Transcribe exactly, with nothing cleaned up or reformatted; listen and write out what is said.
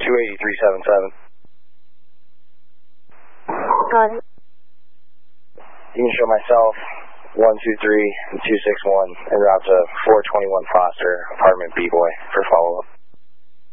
two eight three seven seven. Got it. You can show myself one two three and two six one en route to four twenty-one Foster, apartment B-Boy, for follow-up.